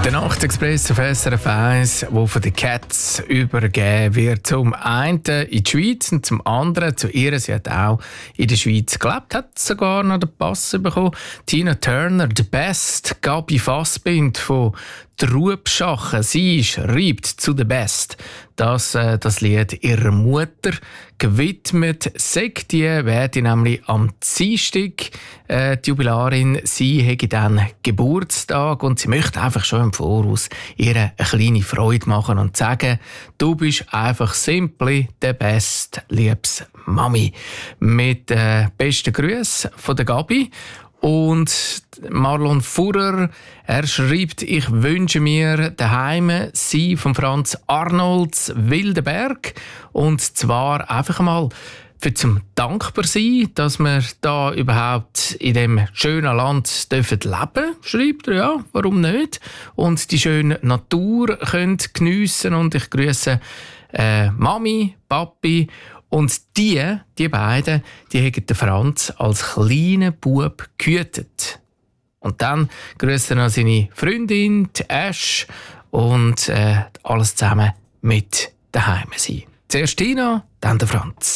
Der Nachtexpress auf SRF 1, der von den Cats übergeben wird. Zum einen in die Schweiz und zum anderen zu ihr. Sie hat auch in der Schweiz gelebt, hat sogar noch den Pass bekommen. Tina Turner, The Best, Gabi Fassbind von Trubschachen. Sie schreibt zu The Best, dass das Lied ihrer Mutter gewidmet sei. Die werde nämlich am Dienstag die Jubilarin. Sie hätte dann Geburtstag und sie möchte einfach schon im Voraus ihr eine kleine Freude machen und sagen, du bist einfach simply the best, liebes Mami. Mit besten Grüßen von der Gabi. Und Marlon Furrer, er schreibt, ich wünsche mir daheim sie von Franz Arnolds Wildenberg. Und zwar einfach mal für zum dankbar sein, dass wir da überhaupt in dem schönen Land leben dürfen, schreibt er, ja, warum nicht? Und die schöne Natur können geniessen. Und ich grüße Mami, Papi. Und die beiden, die haben den Franz als kleinen Bub gehütet. Und dann grüßen er seine Freundin, die Ash, und alles zusammen mit daheim sein. Zuerst Tina, dann der Franz.